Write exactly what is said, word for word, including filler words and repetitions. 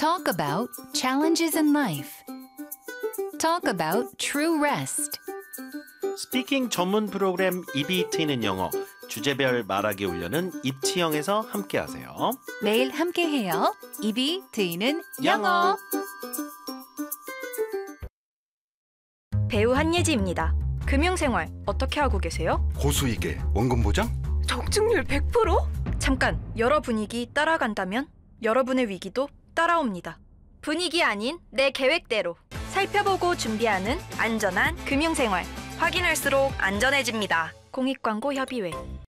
Talk about challenges in life. Talk about true rest. 스피킹 전문 프로그램 입이 트이는 영어 주제별 말하기 훈련은 입치영에서 함께하세요. 매일 함께해요. 입이 트이는 영어. 배우 한예지입니다. 금융생활 어떻게 하고 계세요? 고수익에 원금 보장? 적중률 백 퍼센트? 잠깐, 여러 분위기 따라간다면 여러분의 위기도 따라옵니다. 분위기 아닌 내 계획대로 살펴보고 준비하는 안전한 금융생활. 확인할수록 안전해집니다. 공익광고협의회